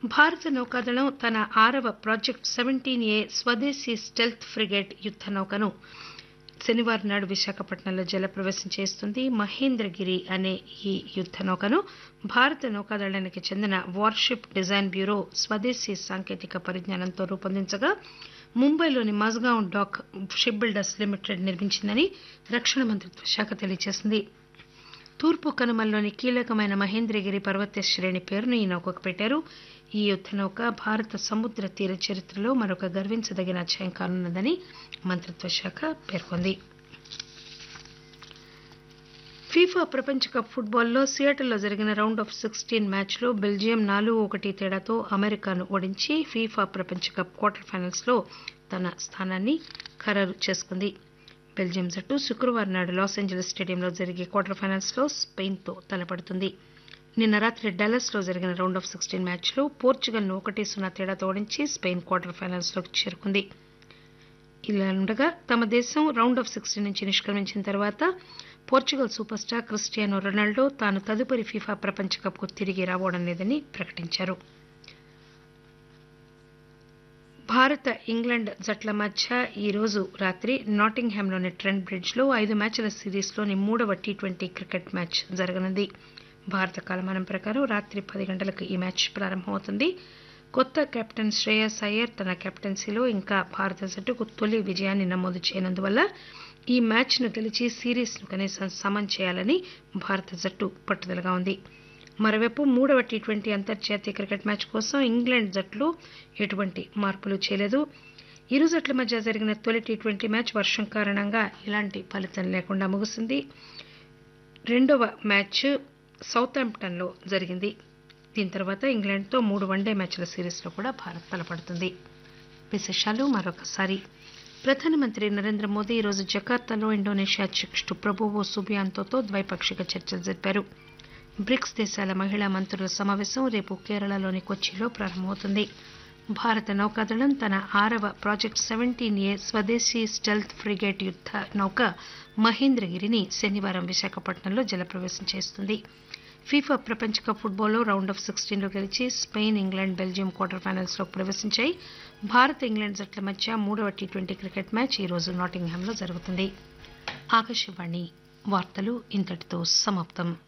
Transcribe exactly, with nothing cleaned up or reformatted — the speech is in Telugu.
భారత నౌకాదళం తన ఆరవ ప్రాజెక్ట్ సెవెంటీన్ ఏ స్వదేశీ స్టెల్త్ ఫ్రిగేట్ యుద్ద నౌకను శనివారం నాడు విశాఖపట్నంలో జలప్రవేశం చేస్తుంది. మహేంద్రగిరి అనే ఈ యుద్ద నౌకను భారత నౌకాదళానికి చెందిన వార్షిప్ డిజైన్ బ్యూరో స్వదేశీ సాంకేతిక పరిజ్ఞానంతో రూపొందించగా ముంబైలోని Mazagon dock ship builders limited నిర్మించిందని రక్షణ మంత్రిత్వ శాఖ తెలియజేసింది. తూర్పు కనుమల్లోని కీలకమైన మహేంద్రగిరి పర్వత శ్రేణి పేరును ఈ నౌకకు పెట్టారు. ఈ యుద్ద నౌక భారత సముద్ర తీర చరిత్రలో మరొక గర్వించదగిన అధ్యాయం కానున్నదని మంత్రిత్వ శాఖ పేర్కొంది. ఫీఫా ప్రపంచ కప్ ఫుట్బాల్లో సియాటిల్లో జరిగిన రౌండ్ ఆఫ్ సిక్స్టీన్ మ్యాచ్లో బెల్జియం నాలుగు ఒకటి తేడాతో అమెరికాను ఓడించి ఫీఫా ప్రపంచ కప్ క్వార్టర్ ఫైనల్స్ లో తన స్థానాన్ని ఖరారు చేసుకుంది. బెల్జియం జట్టు శుక్రవారం నాడు లాస్ ఏంజలీస్ స్టేడియంలో జరిగే క్వార్టర్ ఫైనల్స్ లో స్పెయిన్ తో తలపడుతుంది. నిన్న రాత్రి డల్లస్ లో జరిగిన రౌండ్ ఆఫ్ సిక్స్టీన్ మ్యాచ్లో పోర్చుగల్ ను ఒకటి సున్నా తేడాతో ఓడించి స్పెయిన్ క్వార్టర్ ఫైనల్స్ లోకి చేరుకుంది. ఇలా ఉండగా తమ దేశం రౌండ్ ఆఫ్ సిక్స్టీన్ నుంచి నిష్క్రమించిన తర్వాత Portugal super star Cristiano Ronaldo తాను తదుపరి ఫీఫా ప్రపంచ కప్ కు తిరిగి రాబోవడం లేదని ప్రకటించారు. భారత ఇంగ్లాండ్ జట్ల మధ్య ఈ రోజు రాత్రి నాటింగ్హామ్లోని ట్రెంట్ బ్రిడ్జ్ లో ఐదు మ్యాచ్ల సిరీస్లోని మూడవ టీ ట్వంటీ క్రికెట్ మ్యాచ్ జరగనుంది. భారత కాలమానం ప్రకారం రాత్రి పది గంటలకు ఈ మ్యాచ్ ప్రారంభమవుతుంది. కొత్త కెప్టెన్ శ్రేయస్ అయ్యర్ తన కెప్టెన్సీలో ఇంకా భారత జట్టుకు తొలి విజయాన్ని నమోదు చేయనందువల్ల ఈ మ్యాచ్ ను గెలిచి సిరీస్ ను కనీసం సమం చేయాలని భారత జట్టు పట్టుదలగా ఉంది. మరోవైపు మూడవ టీ ట్వంటీ అంతర్జాతీయ క్రికెట్ మ్యాచ్ కోసం ఇంగ్లాండ్ జట్లు ఎటువంటి మార్పులు చేయలేదు. ఇరు జట్ల మధ్య జరిగిన తొలి టీ ట్వంటీ మ్యాచ్ వర్షం కారణంగా ఎలాంటి ఫలితం లేకుండా ముగిసింది. రెండవ మ్యాచ్ సౌతాంప్టన్ లో జరిగింది. దీని తర్వాత ఇంగ్లాండ్ తో మూడు వన్డే మ్యాచ్ల సిరీస్ లో కూడా భారత్ తలపడుతుంది. విశేషాలు మరొకసారి. ప్రధానమంత్రి నరేంద్ర మోదీ ఈరోజు జకార్తాలో ఇండోనేషియా అధ్యక్షుడు ప్రభువో సుబియాంతోతో ద్వైపాక్షిక చర్చలు జరిపారు. బ్రిక్స్ దేశాల మహిళా మంత్రుల సమావేశం రేపు కేరళలోని కొచ్చిలో ప్రారంభమవుతుంది. భారత నౌకాదళం తన ఆరవ ప్రాజెక్ట్ సెవెంటీన్ ఏ స్వదేశీ స్టెల్త్ ఫ్రిగేట్ యుద్ద నౌక మహేంద్రగిరిని శనివారం విశాఖపట్నంలో జలప్రవేశం చేస్తుంది. ఫీఫా ప్రపంచ కప్ ఫుట్బాల్లో రౌండ్ ఆఫ్ సిక్స్టీన్ లో గెలిచి Spain, England, Belgium quarter finals లోకి ప్రవేశించాయి. భారత్, ఇంగ్లాండ్ జట్ల మధ్య మూడవ టీ ట్వంటీ క్రికెట్ మ్యాచ్ ఈ రోజు నాటింగ్హామ్లో జరుగుతుంది. ఆకాశవాణి వార్తలు ఇంతటితో సమాప్తం.